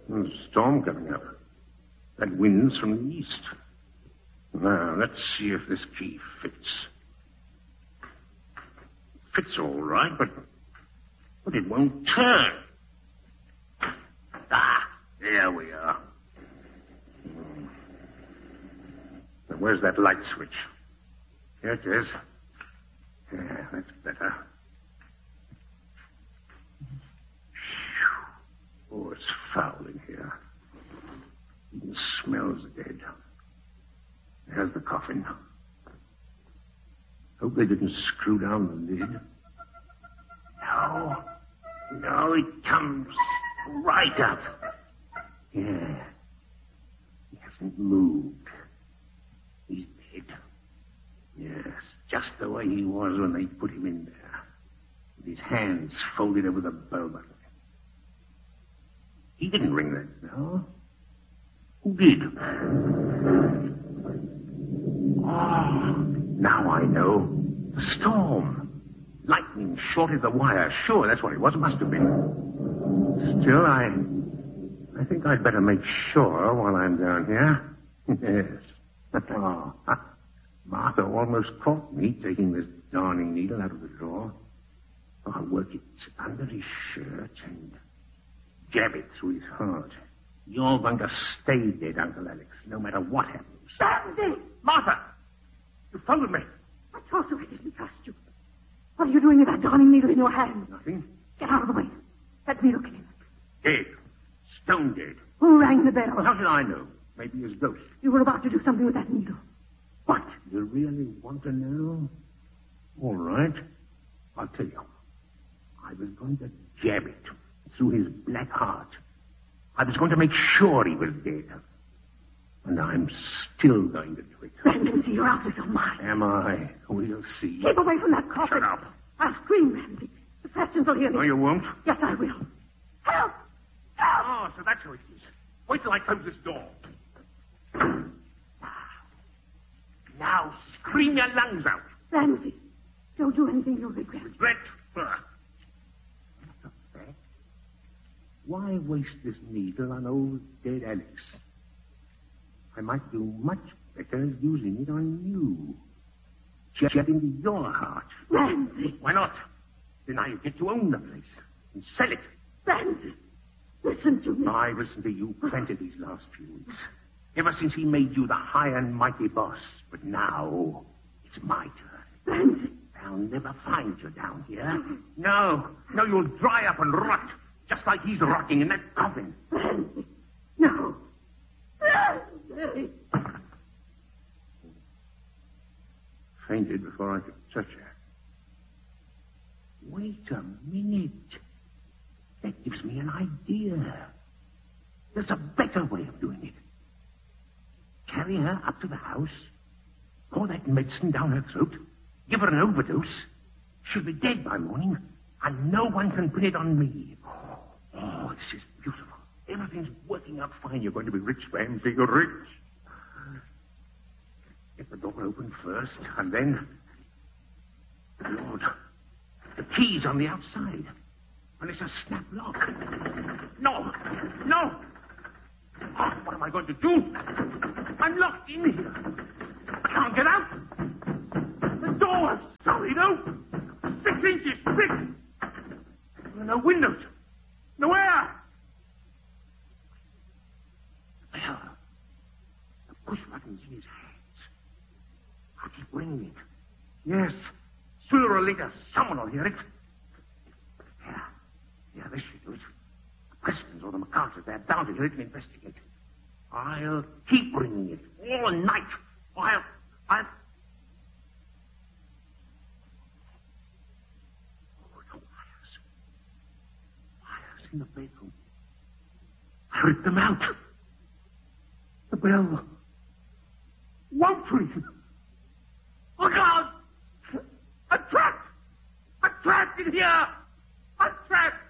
There's a storm coming up. That wind's from the east. Now, let's see if this key fits. Fits all right, but it won't turn. Ah, there we are. Now, where's that light switch? Here it is. Yeah, that's better. Oh, it's foul in here. Even smells dead. There's the coffin. Hope they didn't screw down the lid. No, it comes right up. Yeah. He hasn't moved. He's dead. Yes, just the way he was when they put him in there. With his hands folded over the bell buckle. He didn't ring that bell. Who did? Oh, now I know. The storm. Lightning shorted the wire. Sure, that's what it was. It must have been. Still, I think I'd better make sure while I'm down here. Yes. Oh, Martha almost caught me taking this darning needle out of the drawer. Oh, I'll work it under his shirt and jab it through his heart. You're going to stay dead, Uncle Alex, no matter what happens. Sandy! Martha! You followed me. I told you I didn't trust you. What are you doing with that darning needle in your hand? Nothing. Get out of the way. Let me look at him. Dead. Stone dead. Who rang the bell? Well, how should I know? Maybe his ghost. You were about to do something with that needle. What? You really want to know? All right. I'll tell you. I was going to jab it through his black heart. I was going to make sure he was dead. And I'm still going to do it. Ramsey, you're out of your mind. Am I? We'll see. Keep away from that coffin. Shut up. I'll scream, Ramsey. The Prestons will hear me. No, you won't. Yes, I will. Help! Help! Oh, so that's how it is. Wait till I close this door. Now scream your lungs out. Ramsey, don't do anything you'll regret. Regret? Why waste this needle on old dead Alex? I might do much better using it on you. Jab into your heart. Ramsey! Why not? Then I get to own the place and sell it. Ramsey! Listen to me. I listened to you plenty these last few weeks. Ever since he made you the high and mighty boss. But now, it's my turn. Ramsey! They'll never find you down here. No, you'll dry up and rot. Just like he's rotting in that coffin. Ramsey! No! Ramsey! Fainted before I could touch her. Wait a minute. That gives me an idea. There's a better way of doing it. Carry her up to the house, pour that medicine down her throat, give her an overdose. She'll be dead by morning, and no one can pin it on me. Oh, this is beautiful. Everything's working out fine. You're going to be rich, Ramsey. You're rich. Get the door open first, and then... Lord, the key's on the outside. And it's a snap lock. No! Oh, what am I going to do? I'm locked in here. I can't get out. The door's solid open. 6 inches thick. There are no windows. No air. Well, the push button's in his hands. I'll keep ringing it. Yes. Sooner or later, someone will hear it. Yeah, this should do it. The Prestons or the MacArthurs, they're bound to hear it and investigate. I'll keep ringing it all night. I'll... Oh, no wires. Wires in the bedroom. I ripped them out. The bell won't ring. Oh, God! I'm trapped! I'm trapped in here! I'm trapped!